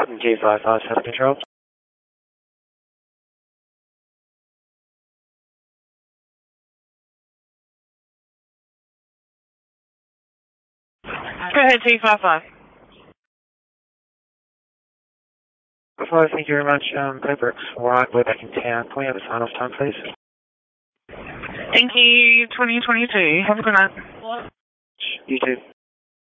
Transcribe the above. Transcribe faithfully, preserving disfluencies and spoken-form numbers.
Garden two five five, South Control. Go ahead, two five five. Before, thank you very much. Um, Playbrooks, alright, we're back in town. Can we have a sign-off time, please? Thank you, twenty twenty-two. Have a good night. You too.